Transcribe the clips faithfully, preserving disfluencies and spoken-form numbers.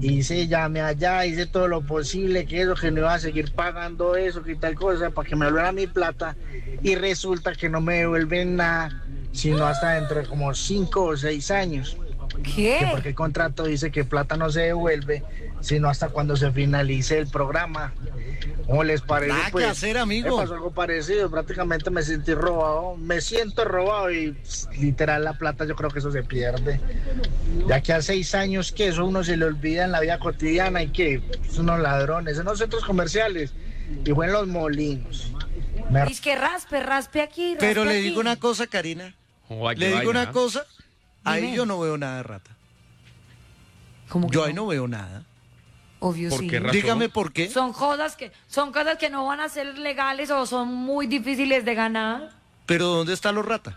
Y sí, llamé allá, hice todo lo posible, que eso, que no iba a seguir pagando eso, que tal cosa, para que me devuelvan mi plata. Y resulta que no me devuelven nada, sino hasta dentro de como cinco o seis años. ¿Qué? Que porque el contrato dice que plata no se devuelve, sino hasta cuando se finalice el programa. ¿Cómo les parece? Nada Pues, que hacer, amigo. me pasó algo parecido, prácticamente me sentí robado, me siento robado y pss, literal la plata yo creo que eso se pierde. Ya que hace seis años que eso uno se le olvida en la vida cotidiana y que son unos ladrones en los centros comerciales y fue en los molinos. Me... Es que raspe, raspe aquí, raspe Pero le aquí. digo una cosa, Karina. Joder, qué Le digo vaina, una ¿eh? cosa. Ahí Dime. yo no veo nada de rata. ¿Cómo que Yo ahí no veo nada. Obvio ¿Por sí. qué razón? Dígame por qué. Son cosas que son cosas que no van a ser legales o son muy difíciles de ganar. Pero ¿dónde está los rata?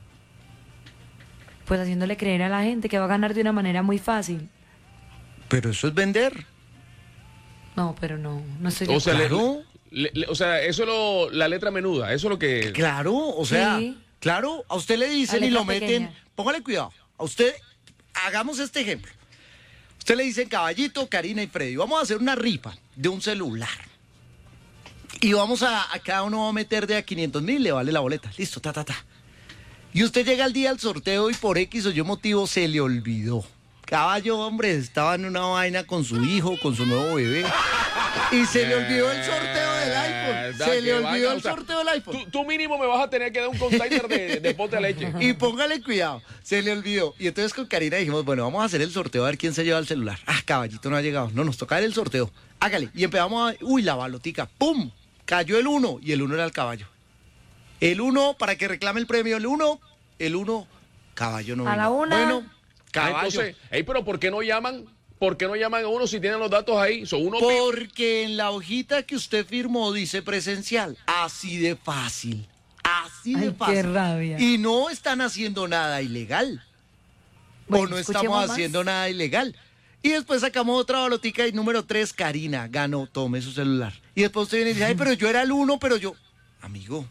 Pues haciéndole creer a la gente que va a ganar de una manera muy fácil. Pero eso es vender. No, pero no, no estoy de O sea, le- Claro. le- le- o sea, eso es lo, la letra menuda, eso es lo que... Claro, o sea, Sí. claro, a usted le dicen La y lo letra meten. pequeña. Póngale cuidado. A usted, hagamos este ejemplo. Usted le dicen Caballito, Karina y Freddy, vamos a hacer una rifa de un celular. Y vamos a, a cada uno va a meter de a quinientos mil, le vale la boleta. Listo, ta, ta, ta. Y usted llega al día del sorteo y por X o Y motivo se le olvidó. Caballo, hombre, estaba en una vaina con su hijo, con su nuevo bebé. Y se le olvidó el sorteo del iPhone. Verdad, Se le qué olvidó vaina, el o sea, sorteo del iPhone. Tú, tú mínimo me vas a tener que dar un container de, de pote de leche. Y póngale cuidado, se le olvidó. Y entonces con Karina dijimos, bueno, vamos a hacer el sorteo a ver quién se lleva el celular. Ah, Caballito no ha llegado. No, nos toca ver el sorteo. Hágale. Y empezamos a... Uy, la balotica. ¡Pum! Cayó el uno y el uno era el caballo. El uno, para que reclame el premio, el uno, el uno, caballo no A vino. la una. Bueno, Ah, caballo. entonces, ey, pero ¿por qué no llaman? ¿Por qué no llaman a uno si tienen los datos ahí? Son uno pi- Porque en la hojita que usted firmó dice presencial. Así de fácil. Así de Ay, qué fácil. rabia. Y no están haciendo nada ilegal. Bueno, o no escuchemos estamos más. haciendo nada ilegal. Y después sacamos otra balotica y número tres, Karina, ganó, tome su celular. Y después usted viene y dice, ay, pero yo era el uno, pero yo... Amigo,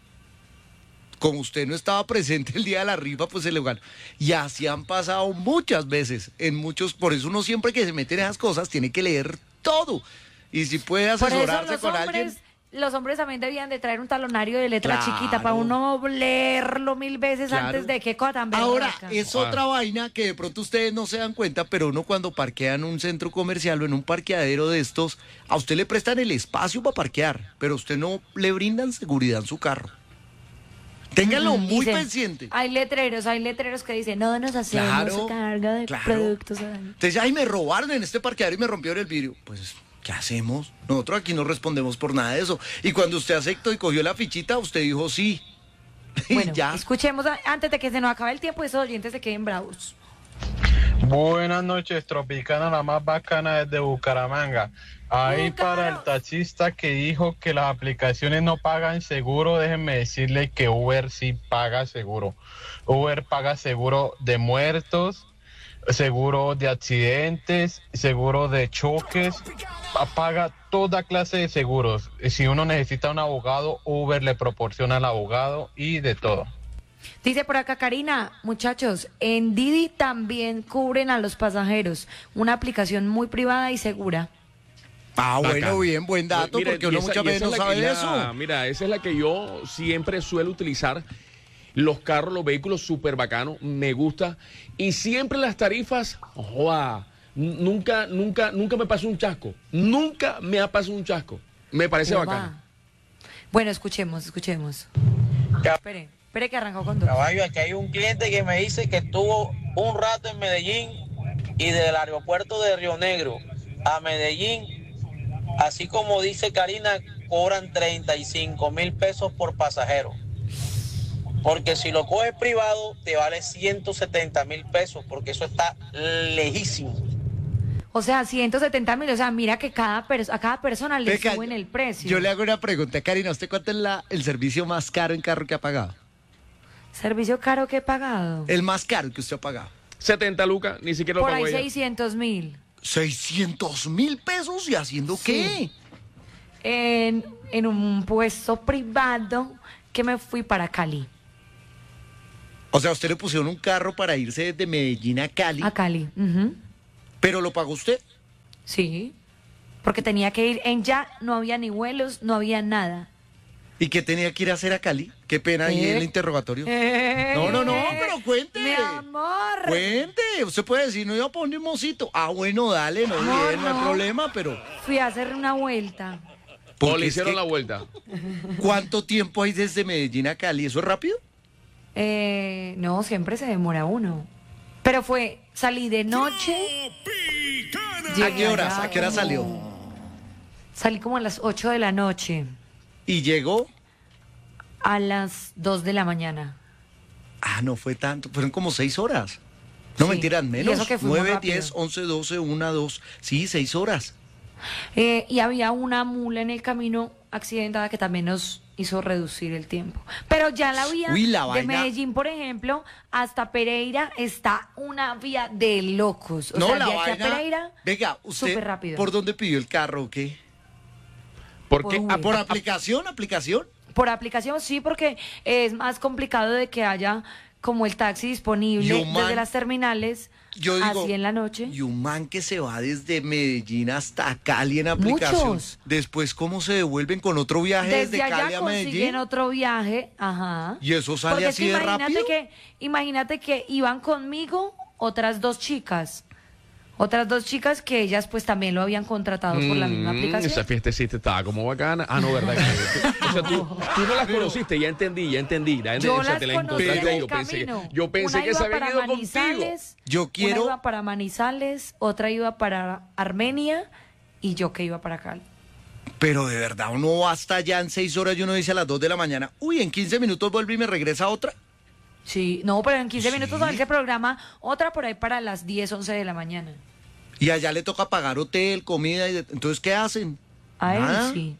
como usted no estaba presente el día de la rifa, pues se le ganó. Y así han pasado muchas veces, en muchos... Por eso uno siempre que se mete en esas cosas tiene que leer todo. Y si puede Por eso asesorarse los con hombres, alguien... los hombres también debían de traer un talonario de letra Claro. chiquita para uno leerlo mil veces Claro. antes de que cosa tan Ahora, berraca. es Ah. otra vaina que de pronto ustedes no se dan cuenta, pero uno cuando parquea en un centro comercial o en un parqueadero de estos, a usted le prestan el espacio para parquear, pero a usted no le brindan seguridad en su carro. Ténganlo Ujú, muy dicen, pendiente. Hay letreros, hay letreros que dicen, no nos hacemos Claro, cargo de claro. productos. Entonces, ay, me robaron en este parqueadero y me rompieron el vidrio. Pues, ¿qué hacemos? Nosotros aquí no respondemos por nada de eso. Y cuando usted aceptó y cogió la fichita, usted dijo sí. Y Bueno, ya. escuchemos a- antes de que se nos acabe el tiempo y esos oyentes se queden bravos. Buenas noches, Tropicana, la más bacana desde Bucaramanga. Ahí para el taxista que dijo que las aplicaciones no pagan seguro, déjenme decirle que Uber sí paga seguro. Uber paga seguro de muertos, seguro de accidentes, seguro de choques, paga toda clase de seguros. Si uno necesita un abogado, Uber le proporciona al abogado y de todo. Dice por acá Karina, muchachos, en Didi también cubren a los pasajeros. Una aplicación muy privada y segura. Ah, bueno, Bacán. bien, buen dato, Mira, porque y uno esa- muchas y veces esa no es la sabe que de la- eso. Mira, esa es la que yo siempre suelo utilizar. Los carros, los vehículos súper bacanos, me gusta. Y siempre las tarifas, joa, n- nunca, nunca, nunca me pasó un chasco. Nunca me ha pasado un chasco. Me parece ¿Cómo bacano. va? Bueno, escuchemos, escuchemos. Espere, espere que arrancó con dos. Caballo, aquí hay un cliente que me dice que estuvo un rato en Medellín y del aeropuerto de Río Negro a Medellín, así como dice Karina, cobran treinta y cinco mil pesos por pasajero. Porque si lo coges privado, te vale ciento setenta mil pesos, porque eso está lejísimo. O sea, ciento setenta mil, o sea, mira que cada perso- a cada persona le Venga, suben el precio. Yo le hago una pregunta, Karina, ¿usted cuánto es la, el servicio más caro en carro que ha pagado? Servicio caro que he pagado. El más caro que usted ha pagado. setenta lucas, ni siquiera lo Por pago ahí ella. seiscientos mil. ¿seiscientos mil pesos? ¿Y haciendo qué? En, en un puesto privado que me fui para Cali. O sea, usted le pusieron un carro para irse desde Medellín a Cali, A Cali. Ujú. pero lo pagó usted. Sí, porque tenía que ir en ya, no había ni vuelos, no había nada. ¿Y qué tenía que ir a hacer a Cali? Qué pena ahí ¿Eh? el interrogatorio. Eh, No, no, no, pero cuente. Mi amor. Cuente. Usted puede decir, no iba a poner un mocito. Ah, bueno, dale, no, No, bien, no hay no. problema, pero... Fui a hacer una vuelta. O porque le es hicieron que, la vuelta. ¿cuánto tiempo hay desde Medellín a Cali? ¿Eso es rápido? Eh, no, siempre se demora uno. Pero fue, salí de noche. ¿A llegué qué horas? allá ¿A qué hora como- salió? Salí como a las ocho de la noche, ¿Y llegó? a las dos de la mañana. Ah, no fue tanto, fueron como seis horas. No, Sí. mentiras, Y menos. eso que fuimos Nueve, rápido. diez, once, doce, una, dos. Sí, seis horas. Eh, y había una mula en el camino accidentada que también nos hizo reducir el tiempo. Pero ya la vía Uy, la de vaina. Medellín, por ejemplo, hasta Pereira está una vía de locos. O no, sea, la de aquí a vaina. Pereira, Venga, usted, súper rápido. ¿por dónde pidió el carro o qué? Porque Por Ah, Uber. ¿por aplicación? ¿Aplicación? por aplicación sí, porque es más complicado de que haya como el taxi disponible Y un man- desde las terminales, Yo digo, así en la noche. y un man que se va desde Medellín hasta Cali en aplicación. Muchos. Después, ¿cómo se devuelven con otro viaje desde, Desde allá Cali a consiguen Medellín? otro viaje, ajá. ¿Y eso sale Porque es así que de imagínate rápido? que, imagínate que iban conmigo otras dos chicas. Otras dos chicas que ellas pues también lo habían contratado por la misma Mm, aplicación. esa fiestecita estaba como bacana. Ah, no, ¿verdad? Que, tú- o sea, tú, tú no las conociste, ya entendí, ya entendí. Ya entendí, Yo o sea, las te la conocí encontraste ahí. en Yo el pensé, camino. yo pensé Una que se iba había para ido contigo. Manizales, Yo quiero- Una iba para Manizales, otra iba para Armenia y yo que iba para Cali. Pero de verdad, uno va hasta allá en seis horas y uno dice a las dos de la mañana, uy, en quince minutos vuelve y me regresa otra. Sí, no, pero en quince minutos con ese programa, otra por ahí para las diez, once de la mañana. Y allá le toca pagar hotel, comida, y de- entonces, ¿qué hacen? A él Nada. sí.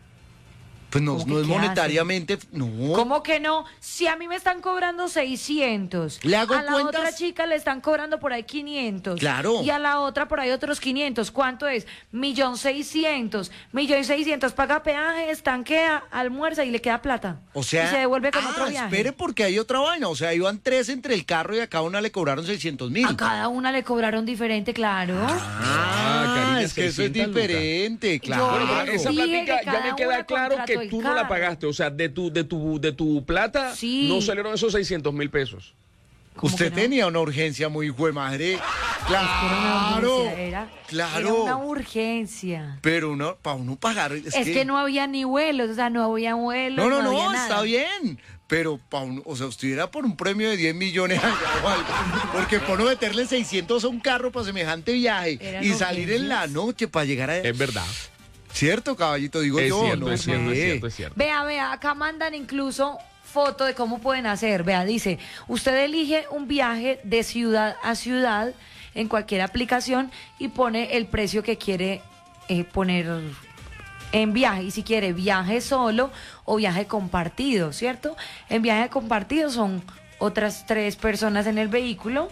Pues no, ¿Cómo que no es qué monetariamente, no. ¿Cómo que no? Si a mí me están cobrando seiscientos, ¿Le hago a la cuentas? otra chica le están cobrando por ahí quinientos. Claro. Y a la otra por ahí otros quinientos. ¿Cuánto es? Millón seiscientos. Millón seiscientos. Paga peaje, estanquea, almuerza y le queda plata. O sea, Y se devuelve con ah, otro viaje. espere porque hay otra vaina, o sea, iban tres entre el carro y a cada una le cobraron seiscientos mil. A cada una le cobraron diferente, claro. Ah, Karina, es que eso es seiscientos lucas. diferente, claro. Yo- Bueno, pero Claro. esa Dije plática que ya cada me queda una claro contrató que el tú no la carro. pagaste. O sea, de tu, de tu, de tu plata Sí. no salieron esos seiscientos mil pesos. ¿Cómo Usted que no? tenía una urgencia muy hijo de madre. Era una Claro, urgencia, era, claro. era una urgencia. Pero uno, para uno pagar. Es, Es que no había ni vuelos, o sea, no había vuelos. No, no, no, había nada. está bien. Pero, pa uno, o sea, usted era por un premio de diez millones allá o algo. Porque por no meterle seiscientos a un carro para semejante viaje Eran y salir en la urgencias. noche para llegar a. Es verdad. ¿Cierto, caballito? Digo Es yo, cierto, no es cierto, sé. es cierto, es cierto. Vea, vea, acá mandan incluso foto de cómo pueden hacer. Vea, dice, usted elige un viaje de ciudad a ciudad en cualquier aplicación y pone el precio que quiere eh, poner en viaje. Y si quiere viaje solo o viaje compartido, ¿cierto? En viaje compartido son otras tres personas en el vehículo.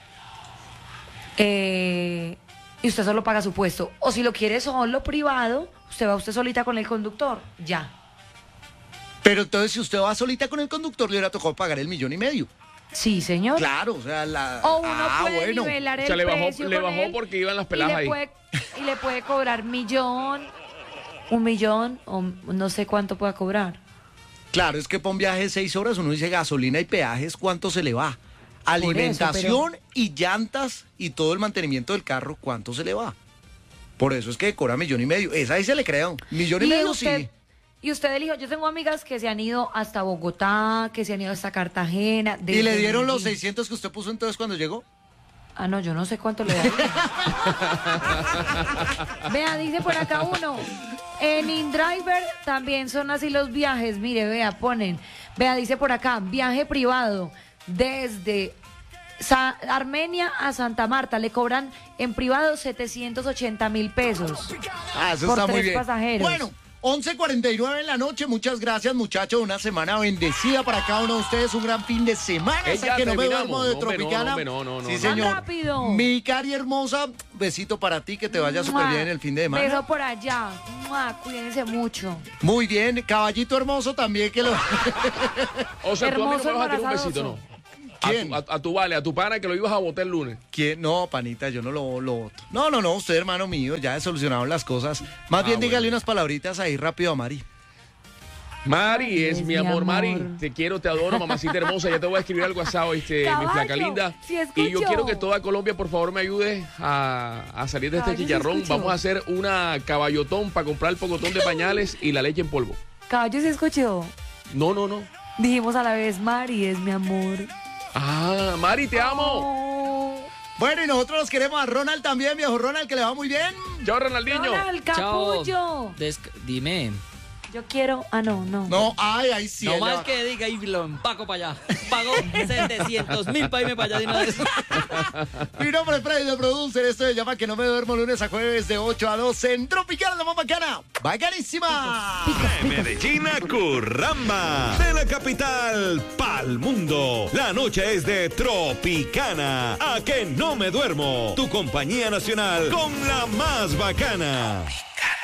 Eh, y usted solo paga su puesto. O si lo quiere solo, privado, usted va usted solita con el conductor. Ya. Pero entonces, si usted va solita con el conductor, le hubiera tocado pagar el millón y medio. Sí, señor. Claro, o sea, la. O uno ah, puede bueno. nivelar el O sea, le bajó- precio le con bajó él porque iban las y peladas le ahí. puede- y le puede cobrar millón, un millón, o no sé cuánto pueda cobrar. Claro, es que para un viaje de seis horas uno dice gasolina y peajes, ¿cuánto se le va? Alimentación pero- y llantas y todo el mantenimiento del carro, ¿cuánto se le va? Por eso es que cobra millón y medio. Esa ahí se le crea. un Millón y, medio usted, sí. y usted elijo, yo tengo amigas que se han ido hasta Bogotá, que se han ido hasta Cartagena. ¿Y le desde dieron los Medellín. seiscientos que usted puso entonces cuando llegó? Ah, no, yo no sé cuánto le da. Vea, dice por acá uno. En InDriver también son así los viajes. Mire, vea, ponen. Vea, dice por acá, viaje privado desde Sa- Armenia a Santa Marta. Le cobran en privado setecientos ochenta mil pesos. Ah, eso Por está muy tres bien. pasajeros. Bueno, once cuarenta y nueve en la noche. Muchas gracias, muchachos. Una semana bendecida para cada uno de ustedes. Un gran fin de semana. Eh, Hasta ya que no me terminamos. duermo de No, hombre, no, Tropicana. hombre, no, no, no, sí, no. señor. ¡Tan rápido! Mi cari hermosa, besito para ti. Que te vaya súper Mua. bien en el fin de semana. Beso por allá. Mua, cuídense mucho. Muy bien. Caballito hermoso también que lo... O sea, tú a mí no Hermoso me vas a tirar un besito, embarazadoso. ¿no? A ¿Quién? tu, a, a tu vale, a tu pana que lo ibas a votar el lunes. ¿Quién? No, panita, yo no lo, lo voto. No, no, no, usted, hermano mío, ya he solucionado las cosas. Más Ah, bien dígale bueno. unas palabritas ahí rápido a Mari. Mari, es, es mi mi amor, Mari. amor. Te quiero, te adoro, mamacita hermosa. Ya te voy a escribir al WhatsApp, este, mi Caballo, flaca linda. sí y yo escuchó. quiero que toda Colombia, por favor, me ayude a, a salir de este Caballo, sí chicharrón. escuchó. Vamos a hacer una caballotón para comprar el pocotón de pañales y la leche en polvo. Caballo se escuchó. No, no, no. Dijimos a la vez, Mari es mi amor. Ah, Mari, te amo. Oh. Bueno, y nosotros los queremos a Ronald también, viejo Ronald, que le va muy bien. Chao, Ronaldinho. Ronald, Chao. capullo. Desc- Dime. Yo quiero. Ah, no, no. No, ay, ay, sí. no ella más va- que diga y lo empaco para allá. Pago setecientos mil para irme para allá de una vez. Mi nombre es Freddy de Producer, esto se llama Que No Me Duermo, lunes a jueves de ocho a doce en Tropical, la más bacana. ¡Bacanísima! De Medellín a Curramba, de la capital pa'l mundo. La noche es de Tropicana. A Que No Me Duermo, tu compañía nacional con la más bacana.